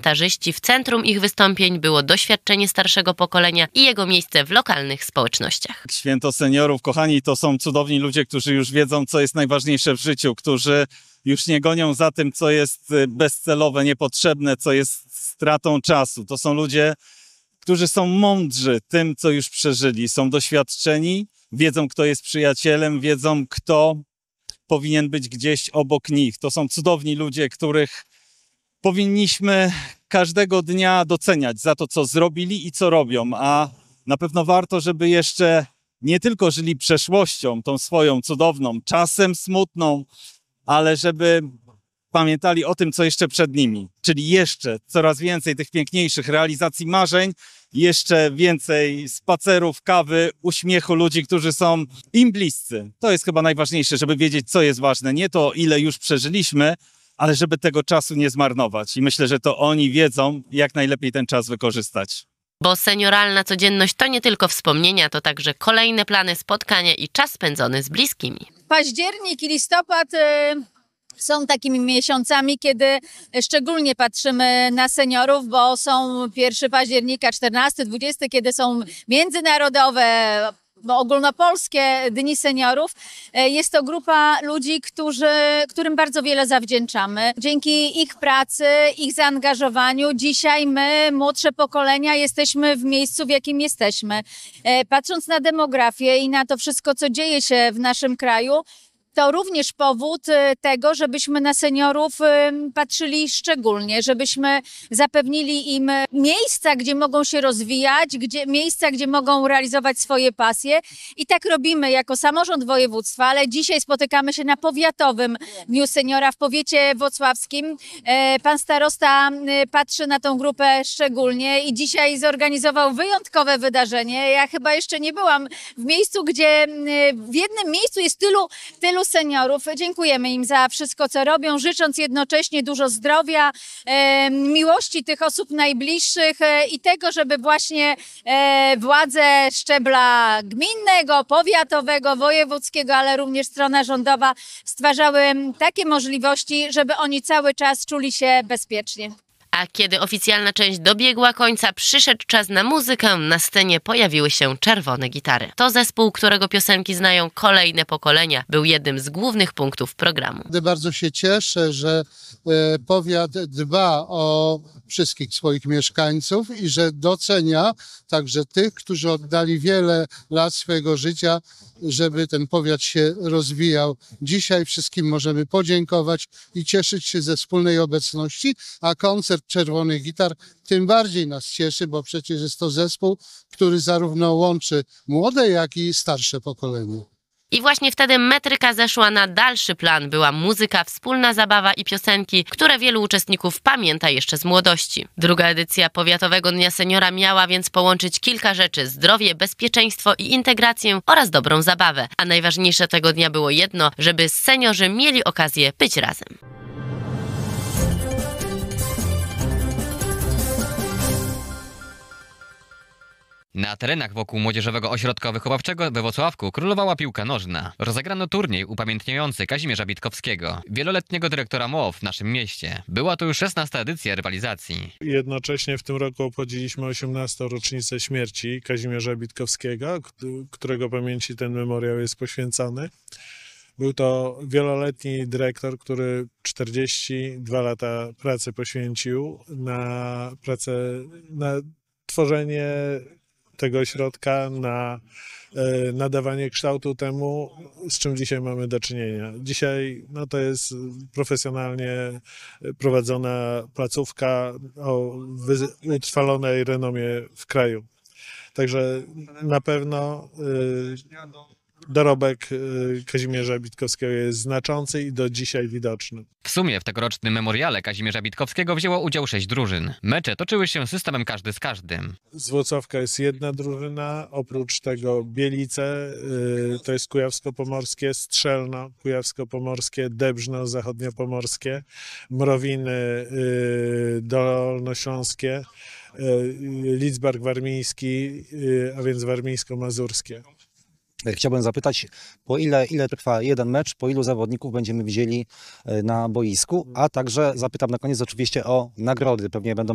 komentarzyści. W centrum ich wystąpień było doświadczenie starszego pokolenia i jego miejsce w lokalnych społecznościach. Święto seniorów, kochani, to są cudowni ludzie, którzy już wiedzą, co jest najważniejsze w życiu, którzy już nie gonią za tym, co jest bezcelowe, niepotrzebne, co jest stratą czasu. To są ludzie, którzy są mądrzy tym, co już przeżyli, są doświadczeni, wiedzą, kto jest przyjacielem, wiedzą, kto powinien być gdzieś obok nich. To są cudowni ludzie, których powinniśmy każdego dnia doceniać za to, co zrobili i co robią, a na pewno warto, żeby jeszcze nie tylko żyli przeszłością, tą swoją cudowną, czasem smutną, ale żeby pamiętali o tym, co jeszcze przed nimi, czyli jeszcze coraz więcej tych piękniejszych realizacji marzeń, jeszcze więcej spacerów, kawy, uśmiechu ludzi, którzy są im bliscy. To jest chyba najważniejsze, żeby wiedzieć, co jest ważne. Nie to, ile już przeżyliśmy, ale żeby tego czasu nie zmarnować. I myślę, że to oni wiedzą, jak najlepiej ten czas wykorzystać. Bo senioralna codzienność to nie tylko wspomnienia, to także kolejne plany, spotkania i czas spędzony z bliskimi. Październik i listopad są takimi miesiącami, kiedy szczególnie patrzymy na seniorów, bo są 1 października, 14, 20, kiedy są międzynarodowe, ogólnopolskie Dni Seniorów. Jest to grupa ludzi, którym bardzo wiele zawdzięczamy. Dzięki ich pracy, ich zaangażowaniu dzisiaj my, młodsze pokolenia, jesteśmy w miejscu, w jakim jesteśmy. Patrząc na demografię i na to wszystko, co dzieje się w naszym kraju, to również powód tego, żebyśmy na seniorów patrzyli szczególnie, żebyśmy zapewnili im miejsca, gdzie mogą się rozwijać, miejsca, gdzie mogą realizować swoje pasje. I tak robimy jako samorząd województwa, ale dzisiaj spotykamy się na powiatowym Dniu Seniora w powiecie włocławskim. Pan starosta patrzy na tą grupę szczególnie i dzisiaj zorganizował wyjątkowe wydarzenie. Ja chyba jeszcze nie byłam w miejscu, gdzie w jednym miejscu jest tylu seniorów. Dziękujemy im za wszystko, co robią, życząc jednocześnie dużo zdrowia, miłości tych osób najbliższych i tego, żeby właśnie władze szczebla gminnego, powiatowego, wojewódzkiego, ale również strona rządowa stwarzały takie możliwości, żeby oni cały czas czuli się bezpiecznie. A kiedy oficjalna część dobiegła końca, przyszedł czas na muzykę. Na scenie pojawiły się Czerwone Gitary. To zespół, którego piosenki znają kolejne pokolenia. Był jednym z głównych punktów programu. Bardzo się cieszę, że powiat dba o wszystkich swoich mieszkańców i że docenia także tych, którzy oddali wiele lat swojego życia, żeby ten powiat się rozwijał. Dzisiaj wszystkim możemy podziękować i cieszyć się ze wspólnej obecności, a koncert Czerwonych Gitar tym bardziej nas cieszy, bo przecież jest to zespół, który zarówno łączy młode, jak i starsze pokolenie. I właśnie wtedy metryka zeszła na dalszy plan. Była muzyka, wspólna zabawa i piosenki, które wielu uczestników pamięta jeszcze z młodości. Druga edycja Powiatowego Dnia Seniora miała więc połączyć kilka rzeczy: zdrowie, bezpieczeństwo i integrację oraz dobrą zabawę. A najważniejsze tego dnia było jedno, żeby seniorzy mieli okazję być razem. Na terenach wokół Młodzieżowego Ośrodka Wychowawczego we Włocławku królowała piłka nożna. Rozegrano turniej upamiętniający Kazimierza Bitkowskiego, wieloletniego dyrektora MOW w naszym mieście. Była to już 16. edycja rywalizacji. Jednocześnie w tym roku obchodziliśmy 18. rocznicę śmierci Kazimierza Bitkowskiego, którego pamięci ten memoriał jest poświęcony. Był to wieloletni dyrektor, który 42 lata pracy poświęcił na tworzenie tego ośrodka, na nadawanie kształtu temu, z czym dzisiaj mamy do czynienia. Dzisiaj to jest profesjonalnie prowadzona placówka o utrwalonej renomie w kraju. Także na pewno dorobek Kazimierza Bitkowskiego jest znaczący i do dzisiaj widoczny. W sumie w tegorocznym memoriale Kazimierza Bitkowskiego wzięło udział 6 drużyn. Mecze toczyły się systemem każdy z każdym. Z Włocławka jest jedna drużyna, oprócz tego Bielice, to jest Kujawsko-Pomorskie, Strzelno, Kujawsko-Pomorskie, Dębrzno, Zachodniopomorskie, Mrowiny, Dolnośląskie, Lidzbark Warmiński, a więc warmińsko-mazurskie. Chciałbym zapytać, po ile trwa jeden mecz, po ilu zawodników będziemy widzieli na boisku, a także zapytam na koniec oczywiście o nagrody. Pewnie będą